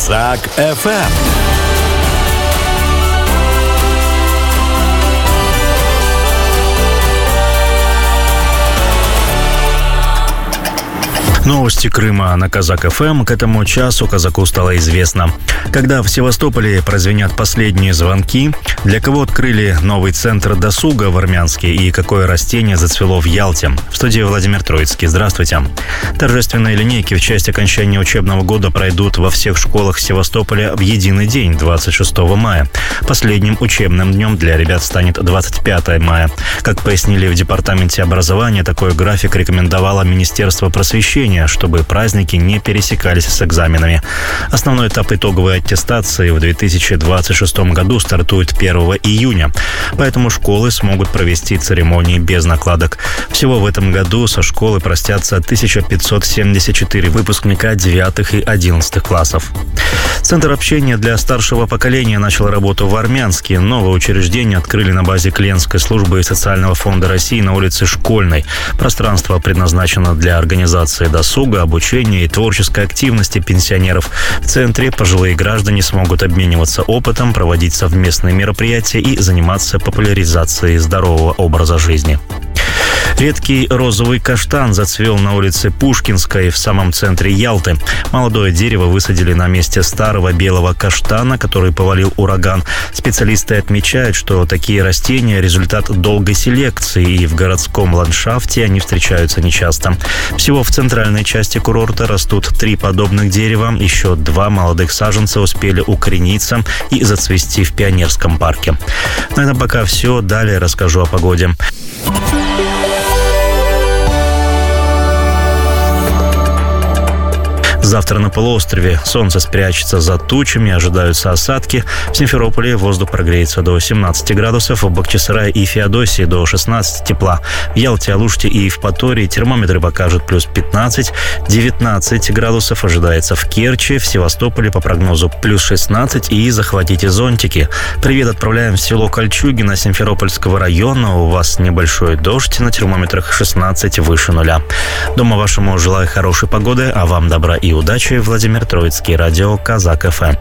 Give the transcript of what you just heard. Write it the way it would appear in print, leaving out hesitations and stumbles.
Казак ФМ. Новости Крыма на Казак ФМ. К этому часу казаку стало известно, когда в Севастополе прозвенят последние звонки, для кого открыли новый центр досуга в Армянске и какое растение зацвело в Ялте. В студии Владимир Троицкий. Здравствуйте. Торжественные линейки в честь окончания учебного года пройдут во всех школах Севастополя в единый день, 26 мая. Последним учебным днем для ребят станет 25 мая. Как пояснили в Департаменте образования, такой график рекомендовало Министерство просвещения, чтобы праздники не пересекались с экзаменами. Основной этап итоговой аттестации в 2026 году стартует 1 июня, поэтому школы смогут провести церемонии без накладок. Всего в этом году со школы простятся 1574 выпускника 9 и 11 классов. Центр общения для старшего поколения начал работу в Армянске. Новое учреждение открыли на базе Клиентской службы и Социального фонда России на улице Школьной. Пространство предназначено для организации досуга, обучения и творческой активности пенсионеров. В центре пожилые граждане смогут обмениваться опытом, проводить совместные мероприятия и заниматься популяризацией здорового образа жизни. Редкий розовый каштан зацвел на улице Пушкинской в самом центре Ялты. Молодое дерево высадили на месте старого белого каштана, который повалил ураган. Специалисты отмечают, что такие растения – результат долгой селекции, и в городском ландшафте они встречаются нечасто. Всего в центральной части курорта растут 3 подобных дерева. Еще 2 молодых саженца успели укорениться и зацвести в Пионерском парке. На этом пока все. Далее расскажу о погоде. Завтра на полуострове солнце спрячется за тучами, ожидаются осадки. В Симферополе воздух прогреется до 17 градусов, в Бахчисарае и Феодосии до 16 тепла. В Ялте, Алуште и Евпатории термометры покажут плюс 15, 19 градусов ожидается в Керчи, в Севастополе по прогнозу плюс 16, и захватите зонтики. Привет отправляем в село Кольчугино Симферопольского района. У вас небольшой дождь, на термометрах 16 выше нуля. Дома вашему желаю хорошей погоды, а вам добра и удачи. Владимир Троицкий, радио Казак ФМ.